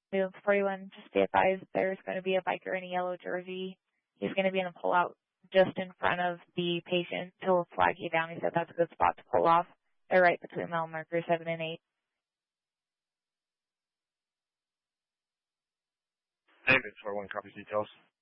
Move 41, just be advised there's going to be a biker in a yellow jersey. He's going to be in a pullout just in front of the patient. He'll flag you down. He said that's a good spot to pull off. They're right between mile markers 7 and 8. David, 41 copies details.